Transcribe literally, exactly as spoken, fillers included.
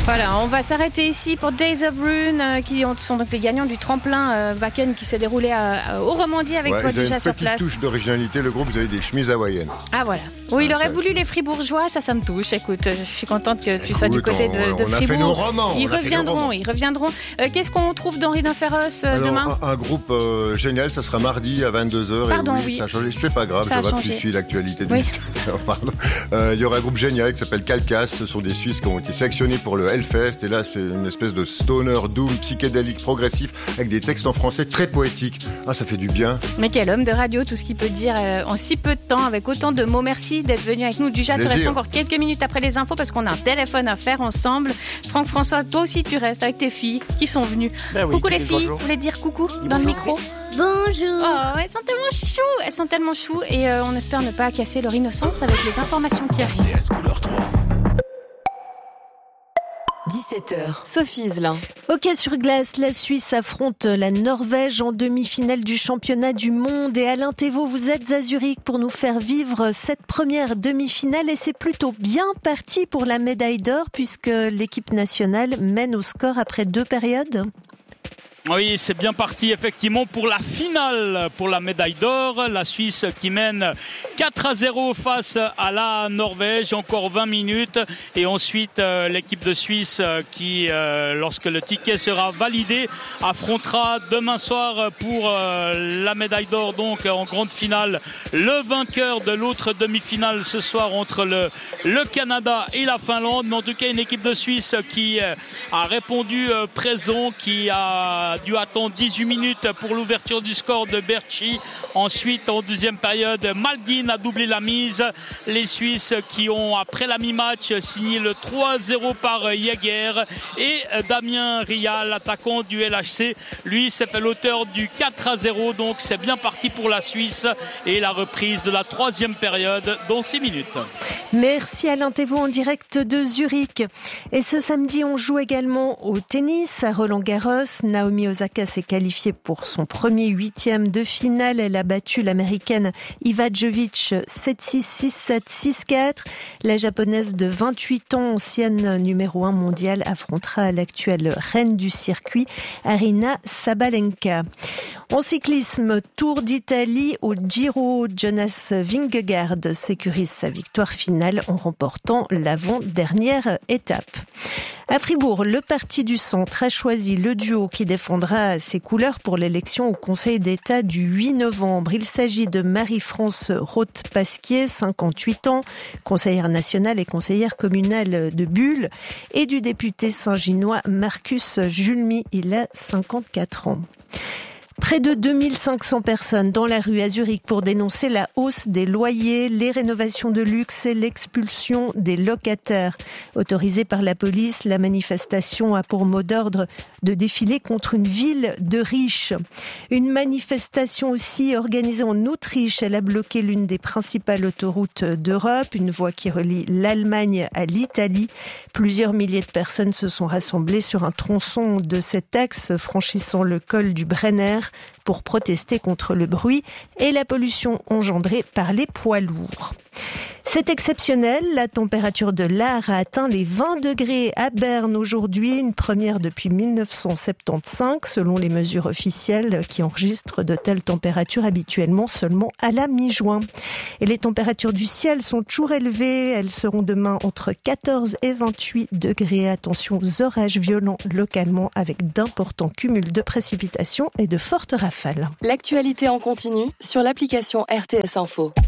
Voilà, on va s'arrêter ici pour Days of Rune, euh, qui sont donc les gagnants du tremplin euh, Wacken qui s'est déroulé à, à, au Romandie avec ouais, toi déjà sur place. Une petite touche d'originalité, le groupe, vous avez des chemises hawaïennes. Ah voilà. Oui, il ah, aurait ça, voulu c'est... les Fribourgeois, ça, ça me touche. Écoute, je suis contente que tu Écoute, sois du côté de, on, de on Fribourg. a fait nos romans. Ils reviendront, ils reviendront. Euh, qu'est-ce qu'on trouve d'Henri Dunferros euh, Alors, demain un, un groupe euh, génial, ça sera mardi à vingt-deux heures. Pardon, et oui, oui. Ça a changé, c'est pas grave, ça je vois que tu suis l'actualité du oui. Pardon. Euh, il y aura un groupe génial qui s'appelle Calcas, ce sont des Suisses qui ont été sélectionnés pour le Hellfest, et là c'est une espèce de stoner doom psychédélique progressif avec des textes en français très poétiques. Ah, ça fait du bien. Mais quel homme de radio, tout ce qu'il peut dire euh, en si peu de temps, avec autant de mots. Merci d'être venu avec nous. Duja, tu restes encore quelques minutes après les infos parce qu'on a un téléphone à faire ensemble. Franck François, toi aussi tu restes avec tes filles qui sont venues. Ben oui, coucou les filles, vous voulez dire coucou dis dans bonjour. Le micro? Bonjour. Oh, elles sont tellement chou, elles sont tellement chou et euh, on espère ne pas casser leur innocence avec les informations qui arrivent. dix-sept heures. Sophie Iselin. Hockey sur glace, la Suisse affronte la Norvège en demi-finale du championnat du monde. Et Alain Thévault, vous êtes à Zurich pour nous faire vivre cette première demi-finale. Et c'est plutôt bien parti pour la médaille d'or puisque l'équipe nationale mène au score après deux périodes. Oui, c'est bien parti effectivement pour la finale, pour la médaille d'or. La Suisse qui mène quatre à zéro face à la Norvège, encore vingt minutes. Et ensuite, euh, l'équipe de Suisse qui, euh, lorsque le ticket sera validé, affrontera demain soir pour euh, la médaille d'or, donc en grande finale, le vainqueur de l'autre demi-finale ce soir entre le, le Canada et la Finlande. Mais en tout cas, une équipe de Suisse qui euh, a répondu euh, présent, qui a dû attendre dix-huit minutes pour l'ouverture du score de Berchi. Ensuite, en deuxième période, Malgin a doublé la mise. Les Suisses qui ont, après la mi-match, signé le trois à zéro par Jäger. Et Damien Rial, l'attaquant du L H C, lui, s'est fait l'auteur du quatre à zéro. Donc, c'est bien parti pour la Suisse. Et la reprise de la troisième période dans six minutes. Merci Alain Thévault en direct de Zurich. Et ce samedi, on joue également au tennis à Roland-Garros. Naomi Osaka s'est qualifiée pour son premier huitième de finale. Elle a battu l'américaine Ivanovic sept six, six sept, six quatre. La japonaise de vingt-huit ans, ancienne numéro un mondiale, affrontera l'actuelle reine du circuit, Aryna Sabalenka. En cyclisme, Tour d'Italie au Giro, Jonas Vingegaard sécurise sa victoire finale en remportant l'avant-dernière étape. À Fribourg, le Parti du Centre a choisi le duo qui défendra ses couleurs pour l'élection au Conseil d'État du huit novembre. Il s'agit de Marie-France Roth-Pasquier, cinquante-huit ans, conseillère nationale et conseillère communale de Bulle, et du député saint-ginois Marcus Julmy, il a cinquante-quatre ans. Près de deux mille cinq cents personnes dans la rue à Zurich pour dénoncer la hausse des loyers, les rénovations de luxe et l'expulsion des locataires. Autorisée par la police, la manifestation a pour mot d'ordre de défiler contre une ville de riches. Une manifestation aussi organisée en Autriche. Elle a bloqué l'une des principales autoroutes d'Europe, une voie qui relie l'Allemagne à l'Italie. Plusieurs milliers de personnes se sont rassemblées sur un tronçon de cet axe franchissant le col du Brenner pour protester contre le bruit et la pollution engendrée par les poids lourds. C'est exceptionnel, la température de l'air a atteint les vingt degrés à Berne aujourd'hui, une première depuis dix-neuf cent soixante-quinze selon les mesures officielles qui enregistrent de telles températures habituellement seulement à la mi-juin. Et les températures du ciel sont toujours élevées, elles seront demain entre quatorze et vingt-huit degrés. Attention aux orages violents localement avec d'importants cumuls de précipitations et de fortes rafales. L'actualité en continu sur l'application R T S Info.